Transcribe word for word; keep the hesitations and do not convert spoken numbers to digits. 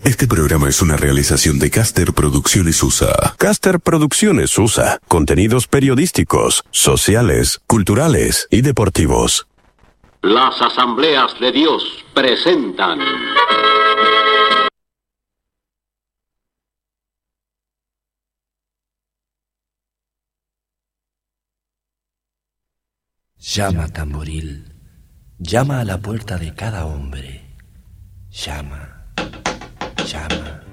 Este programa es una realización de Caster Producciones U S A. Caster Producciones U S A. Contenidos periodísticos, sociales, culturales y deportivos. Las Asambleas de Dios presentan... Llama, tamboril, llama a la puerta de cada hombre. Llama, llama.